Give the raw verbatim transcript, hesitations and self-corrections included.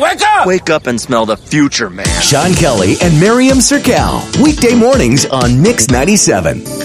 wake up! Wake up and smell the future, man. Sean Kelly and Miriam Serkel. Weekday mornings on Mix ninety-seven.